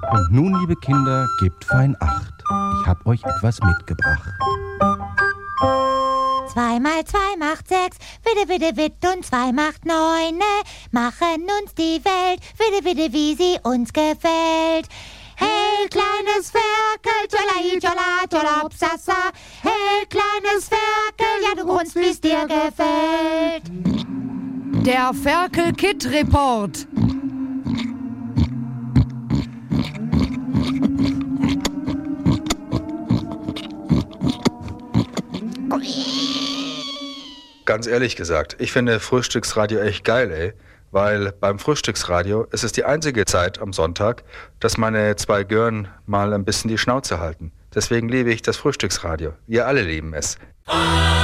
Und nun, liebe Kinder, gebt fein Acht. Ich hab euch etwas mitgebracht. 2 mal 2 macht 6, witte, witte, witt, und 2 macht 9. Machen uns die Welt, witte, witte, wie sie uns gefällt. Hey, kleines Ferkel, tjolai, tjola, tjolopsasa. Hey, kleines Ferkel, ja, du grunzt, wie's dir gefällt. Der Ferkel-Kid-Report. Ganz ehrlich gesagt, ich finde Frühstücksradio echt geil, ey. Weil beim Frühstücksradio ist es die einzige Zeit am Sonntag, dass meine 2 Gören mal ein bisschen die Schnauze halten. Deswegen liebe ich das Frühstücksradio. Wir alle lieben es.